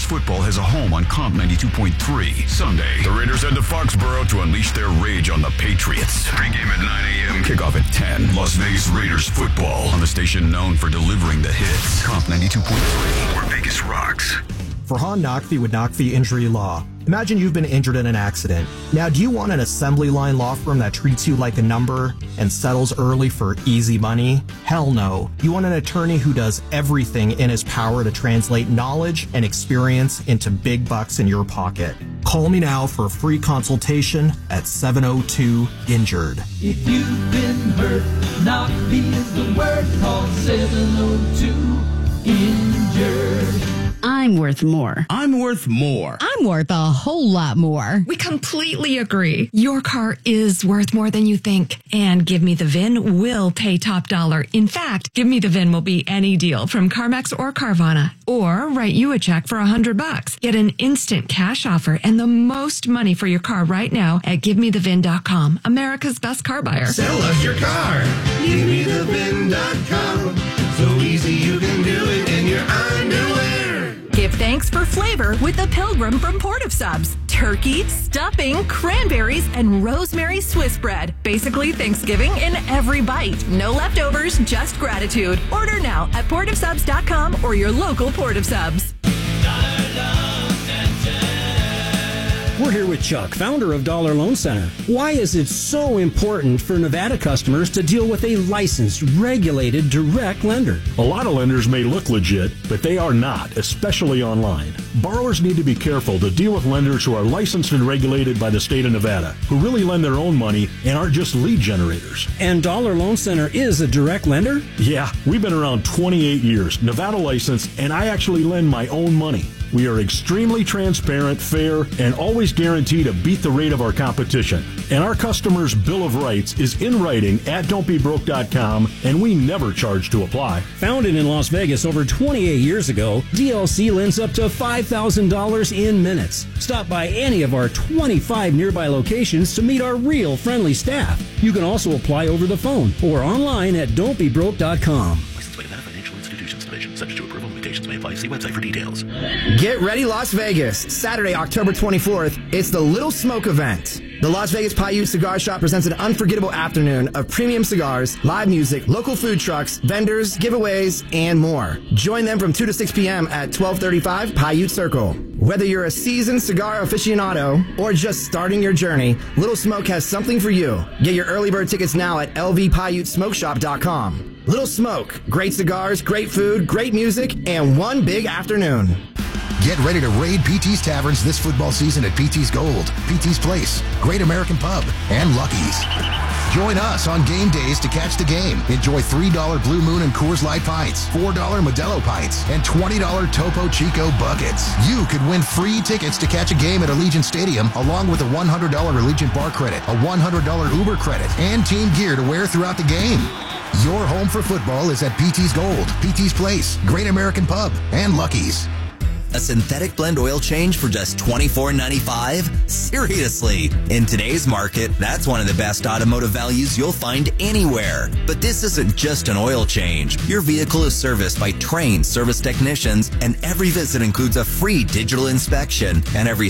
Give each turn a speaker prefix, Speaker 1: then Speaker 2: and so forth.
Speaker 1: football has a home on Comp 92.3. Sunday, the Raiders head to Foxborough to unleash their rage on the Patriots. Pre-game at 9 a.m., kickoff at 10. Las Vegas Raiders football on the station known for delivering the hits. Comp 92.3, where Vegas rocks.
Speaker 2: Farhan Naqvi with Naqvi Injury Law. Imagine you've been injured in an accident. Now, do you want an assembly line law firm that treats you like a number and settles early for easy money? Hell no. You want an attorney who does everything in his power to translate knowledge and experience into big bucks in your pocket. Call me now for a free consultation at 702-INJURED.
Speaker 3: If you've been hurt, Naqvi is the word. Call 702-INJURED.
Speaker 4: I'm worth more.
Speaker 5: I'm worth more.
Speaker 4: I'm worth a whole lot more.
Speaker 6: We completely agree. Your car is worth more than you think. And Give Me the VIN will pay top dollar. In fact, Give Me the VIN will be any deal from CarMax or Carvana. Or write you a check for $100. Get an instant cash offer and the most money for your car right now at GiveMeTheVIN.com. America's best car buyer.
Speaker 7: Sell us your car. GiveMeTheVIN.com. So easy you can do it in your underwear.
Speaker 8: Give thanks for flavor with the Pilgrim from Port of Subs. Turkey, stuffing, cranberries, and rosemary Swiss bread. Basically Thanksgiving in every bite. No leftovers, just gratitude. Order now at portofsubs.com or your local Port of Subs.
Speaker 9: We're here with Chuck, founder of Dollar Loan Center. Why is it so important for Nevada customers to deal with a licensed, regulated, direct lender?
Speaker 10: A lot of lenders may look legit, but they are not, especially online. Borrowers need to be careful to deal with lenders who are licensed and regulated by the state of Nevada, who really lend their own money and aren't just lead generators.
Speaker 9: And Dollar Loan Center is a direct lender?
Speaker 10: Yeah, we've been around 28 years, Nevada licensed, and I actually lend my own money. We are extremely transparent, fair, and always guarantee to beat the rate of our competition. And our customers' Bill of Rights is in writing at don'tbebroke.com, and we never charge to apply.
Speaker 9: Founded in Las Vegas over 28 years ago, DLC lends up to $5,000 in minutes. Stop by any of our 25 nearby locations to meet our real friendly staff. You can also apply over the phone or online at don'tbebroke.com.
Speaker 11: Licensed by Nevada Financial Institutions Division. Subject to approval. Limitations may apply. See website for details.
Speaker 12: Get ready, Las Vegas. Saturday, October 24th. It's the Little Smoke event. The Las Vegas Paiute Cigar Shop presents an unforgettable afternoon of premium cigars, live music, local food trucks, vendors, giveaways, and more. Join them from 2 to 6 p.m. at 1235 Paiute Circle. Whether you're a seasoned cigar aficionado or just starting your journey, Little Smoke has something for you. Get your early bird tickets now at lvpaiutesmokeshop.com. Little Smoke, great cigars, great food, great music, and one big afternoon.
Speaker 13: Get ready to raid PT's Taverns this football season at PT's Gold, PT's Place, Great American Pub, and Lucky's. Join us on game days to catch the game. Enjoy $3 Blue Moon and Coors Light pints, $4 Modelo pints, and $20 Topo Chico buckets. You could win free tickets to catch a game at Allegiant Stadium, along with a $100 Allegiant bar credit, a $100 Uber credit, and team gear to wear throughout the game. Your home for football is at PT's Gold, PT's Place, Great American Pub, and Lucky's.
Speaker 14: A synthetic blend oil change for just $24.95? Seriously, in today's market, that's one of the best automotive values you'll find anywhere. But this isn't just an oil change. Your vehicle is serviced by trained service technicians, and every visit includes a free digital inspection, and every